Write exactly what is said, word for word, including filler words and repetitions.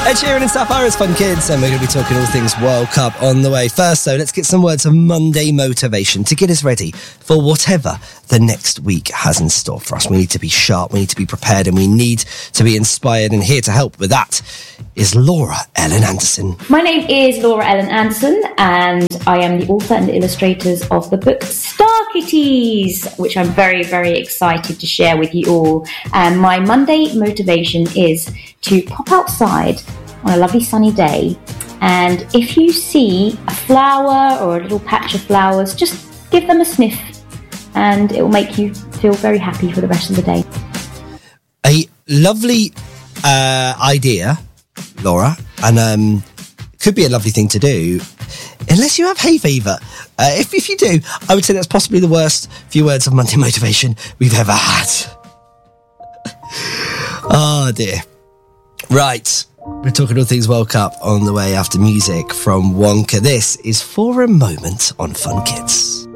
Ed Sheeran and Sapphire's Fun Kids, and we're going to be talking all things World Cup on the way. First, though, let's get some words of Monday motivation to get us ready for whatever the next week has in store for us. We need to be sharp, we need to be prepared, and we need to be inspired. And here to help with that is Laura Ellen Anderson. My name is Laura Ellen Anderson, and I am the author and the illustrators of the book Star Kitties, which I'm very, very excited to share with you all. And my Monday motivation is to pop outside on a lovely sunny day, and if you see a flower or a little patch of flowers, just give them a sniff, and it will make you feel very happy for the rest of the day. A lovely uh, idea, Laura, and um, could be a lovely thing to do, unless you have hay fever. Uh, if, if you do, I would say that's possibly the worst few words of Monday motivation we've ever had. Oh dear. Right, we're talking all things World Cup on the way after music from Wonka. This is For a Moment on Fun Kids.